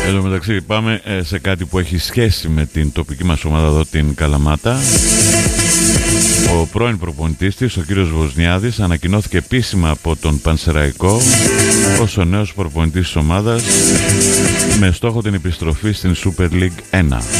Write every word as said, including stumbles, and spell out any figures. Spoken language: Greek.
Εν τω μεταξύ πάμε σε κάτι που έχει σχέση με την τοπική μας ομάδα εδώ, την Καλαμάτα. Ο πρώην προπονητής της, ο κύριος Βοσνιάδης, ανακοινώθηκε επίσημα από τον Πανσεραϊκό ως ο νέος προπονητής της ομάδας με στόχο την επιστροφή στην Super League ένα.